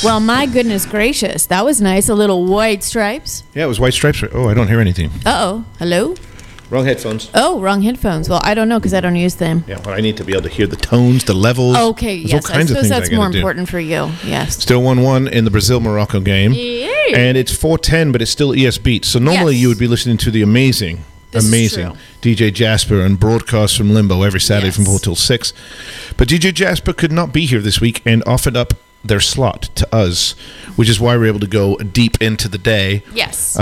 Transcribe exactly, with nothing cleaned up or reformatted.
Well, my goodness gracious. That was nice. A little White Stripes. Yeah, it was White Stripes. Oh, I don't hear anything. Uh-oh. Hello? Wrong headphones. Oh, wrong headphones. Well, I don't know because I don't use them. Yeah, well, I need to be able to hear the tones, the levels. Okay, There's yes. all kinds I of suppose things that's I more gotta do. important for you. Yes. Still one one in the Brazil-Morocco game. Yay. And it's four ten, but it's still E S Beats. So normally Yes. you would be listening to the amazing, This is amazing true. D J Jasper and broadcast from Limbo every Saturday Yes. from four till six. But D J Jasper could not be here this week and offered up their slot to us, which is why we're able to go deep into the day. Yes.